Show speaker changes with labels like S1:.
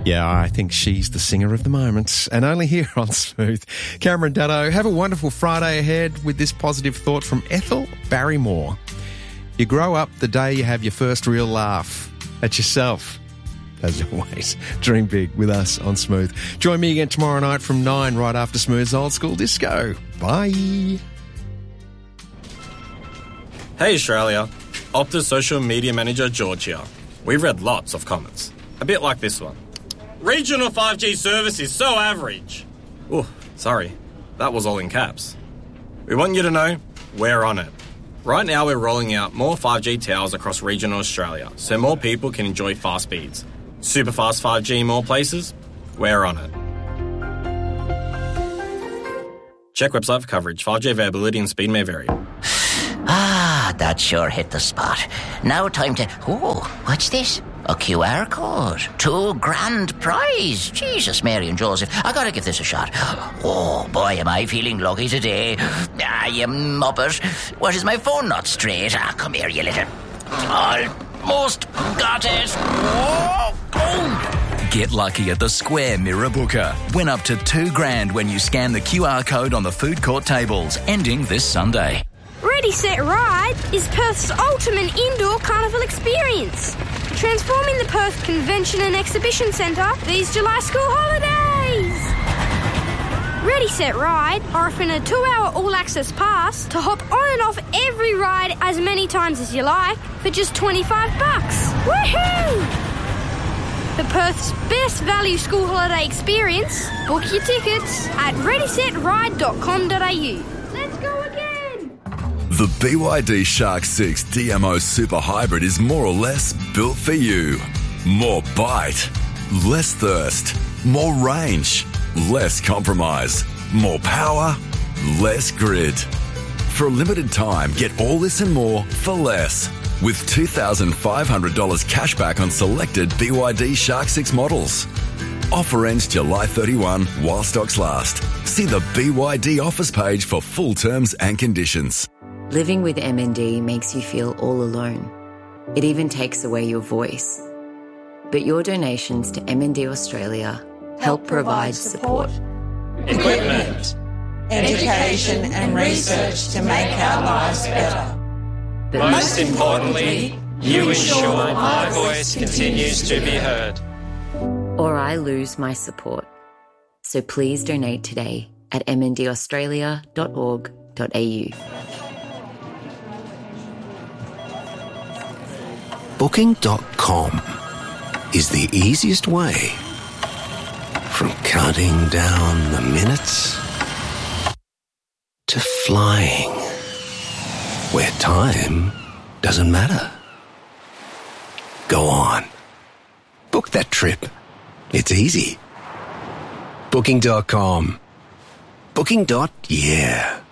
S1: Yeah, I think she's the singer of the moment, and only here on Smooth. Cameron Daddo, have a wonderful Friday ahead with this positive thought from Ethel Barrymore. You grow up the day you have your first real laugh at yourself. As always, dream big with us on Smooth. Join me again tomorrow night from 9 right after Smooth's Old School Disco. Bye.
S2: Hey Australia, Optus social media manager George here. We've read lots of comments, a bit like this one. Regional 5G service is so average. Oh, sorry, that was all in caps. We want you to know we're on it. Right now we're rolling out more 5G towers across regional Australia so more people can enjoy fast speeds. Super fast 5G in more places? We're on it. Check website for coverage. 5G availability and speed may vary.
S3: That sure hit the spot. Now time to... Oh, what's this? A QR code. $2,000 prize. Jesus, Mary and Joseph. I gotta give this a shot. Oh, boy, am I feeling lucky today. You muppet. What, is my phone not straight? Come here, you little... Almost got it. Oh.
S4: Get lucky at the Square Mirror Booker. Win up to $2,000 when you scan the QR code on the food court tables, ending this Sunday.
S5: Ready, Set, Ride is Perth's ultimate indoor carnival experience. Transforming the Perth Convention and Exhibition Centre these July school holidays. Ready, Set, Ride are offering a 2-hour all-access pass to hop on and off every ride as many times as you like for just $25. Woohoo! For Perth's best value school holiday experience, book your tickets at readysetride.com.au. Let's go again!
S6: The BYD Shark 6 DMO Super Hybrid is more or less built for you. More bite, less thirst, more range, less compromise, more power, less grid. For a limited time, get all this and more for less. With $2,500 cash back on selected BYD Shark 6 models. Offer ends July 31 while stocks last. See the BYD offers page for full terms and conditions.
S7: Living with MND makes you feel all alone. It even takes away your voice. But your donations to MND Australia help provide support,
S8: equipment, education and research to make our lives better.
S7: But
S8: most importantly, you ensure my voice continues to be heard.
S7: or I lose my support. So please donate today at mndaustralia.org.au.
S9: Booking.com is the easiest way. From counting down the minutes to flying, where time doesn't matter. Go on. Book that trip. It's easy. Booking.com. Booking.yeah.